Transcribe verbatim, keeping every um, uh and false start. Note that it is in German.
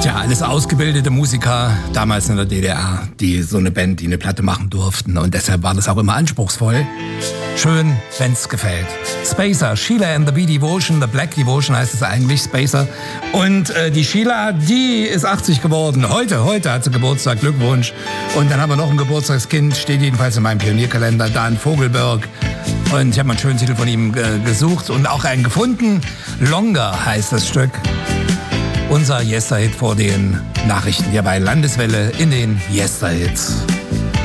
Tja, alles ausgebildete Musiker, damals in der D D R, die so eine Band, die eine Platte machen durften. Und deshalb war das auch immer anspruchsvoll. Schön, wenn's gefällt. Spacer, Sheila and the Bee Devotion, The Black Devotion heißt es eigentlich, Spacer. Und äh, die Sheila, die ist achtzig geworden. Heute, heute hat sie Geburtstag, Glückwunsch. Und dann haben wir noch ein Geburtstagskind, steht jedenfalls in meinem Pionierkalender, Dan Vogelberg. Und ich habe mal einen schönen Titel von ihm äh, gesucht und auch einen gefunden. Longer heißt das Stück. Unser Yester-Hit vor den Nachrichten hier bei Landeswelle in den Yester-Hits.